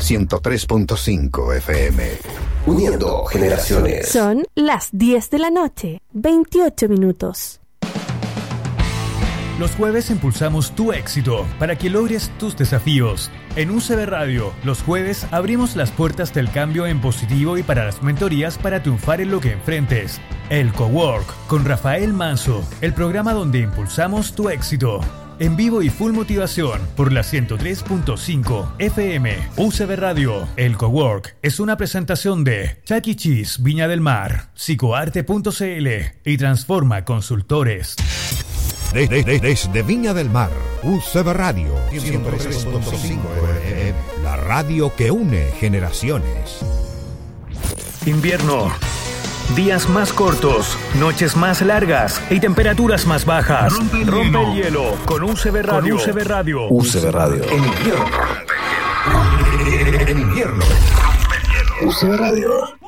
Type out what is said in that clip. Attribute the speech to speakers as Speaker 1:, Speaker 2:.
Speaker 1: 103.5 FM. Uniendo generaciones.
Speaker 2: Son las 10 de la noche, 28 minutos.
Speaker 3: Los jueves impulsamos tu éxito para que logres tus desafíos. En UCB Radio, los jueves abrimos las puertas del cambio en positivo y para las mentorías para triunfar en lo que enfrentes. El Cowork con Rafael Manso, el programa donde impulsamos tu éxito. En vivo y full motivación por la 103.5 FM. UCB Radio. El Cowork es una presentación de Chuck E. Cheese Viña del Mar, Psicoarte.cl y Transforma Consultores.
Speaker 4: Desde Viña del Mar, UCB Radio 103.5 FM, la radio que une generaciones.
Speaker 3: Invierno. Días más cortos, noches más largas y temperaturas más bajas. Rompe el hielo con UCB Radio. UCB Radio.
Speaker 1: UCB Radio. En invierno. UCB Radio.